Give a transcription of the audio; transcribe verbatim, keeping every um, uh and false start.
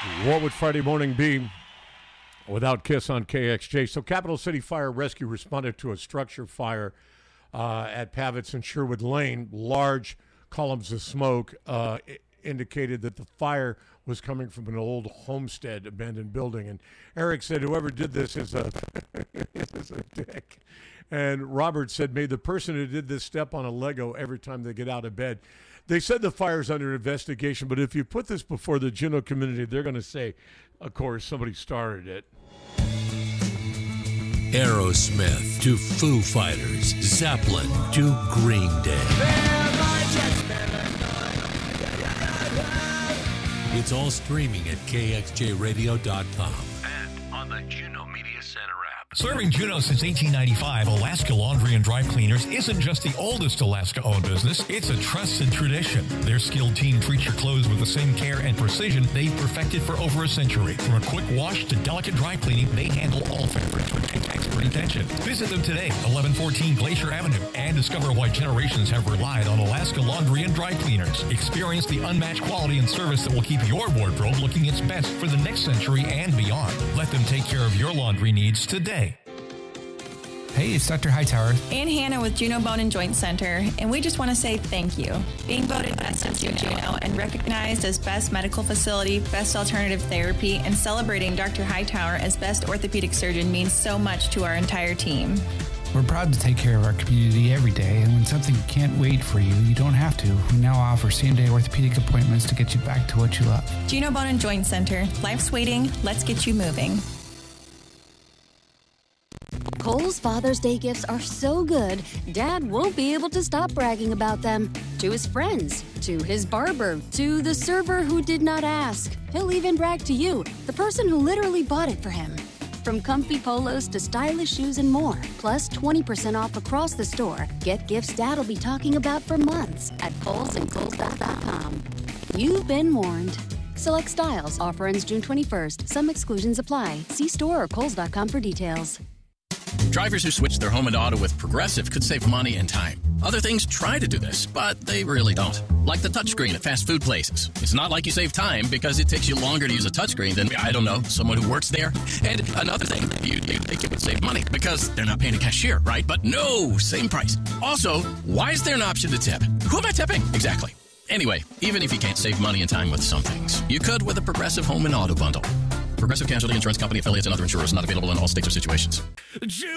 What would Friday morning be without Kiss on K X J? So Capital City Fire Rescue responded to a structure fire uh, at Pavitz and Sherwood Lane. Large columns of smoke uh, indicated that the fire was coming from an old homestead abandoned building. And Eric said whoever did this is a, is a dick. And Robert said, may the person who did this step on a Lego every time they get out of bed. They said the fire's under investigation, but if you put this before the Juneau community, they're going to say, of course, somebody started it. Aerosmith to Foo Fighters, Zeppelin to Green Day. It's all streaming at K X J radio dot com and on the Juneau Media Center app. Serving Juneau since eighteen ninety-five, Alaska Laundry and Dry Cleaners isn't just the oldest Alaska-owned business, it's a trusted tradition. Their skilled team treats your clothes with the same care and precision they've perfected for over a century. From a quick wash to delicate dry cleaning, they handle all fabrics with expert attention. Visit them today, eleven fourteen Glacier Avenue, and discover why generations have relied on Alaska Laundry and Dry Cleaners. Experience the unmatched quality and service that will keep your wardrobe looking its best for the next century and beyond. Let them take care of your laundry needs today. Hey, it's Doctor Hightower. And Hannah with Juneau Bone and Joint Center, and we just want to say thank you. Being voted Best of Juneau and recognized as Best Medical Facility, Best Alternative Therapy, and celebrating Doctor Hightower as Best Orthopedic Surgeon means so much to our entire team. We're proud to take care of our community every day, and when something can't wait for you, you don't have to. We now offer same-day orthopedic appointments to get you back to what you love. Juneau Bone and Joint Center. Life's waiting. Let's get you moving. Kohl's Father's Day gifts are so good, Dad won't be able to stop bragging about them. To his friends, to his barber, to the server who did not ask. He'll even brag to you, the person who literally bought it for him. From comfy polos to stylish shoes and more, plus twenty percent off across the store. Get gifts Dad'll be talking about for months at Kohl's and Kohl's dot com. You've been warned. Select styles. Offer ends June twenty-first. Some exclusions apply. See store or Kohl's dot com for details. Drivers who switch their home and auto with Progressive could save money and time. Other things try to do this, but they really don't. Like the touchscreen at fast food places. It's not like you save time because it takes you longer to use a touchscreen than, I don't know, someone who works there. And another thing, you, you think it would save money because they're not paying a cashier, right? But no, same price. Also, why is there an option to tip? Who am I tipping? Exactly. Anyway, even if you can't save money and time with some things, you could with a Progressive Home and Auto Bundle. Progressive Casualty Insurance Company affiliates and other insurers not available in all states or situations.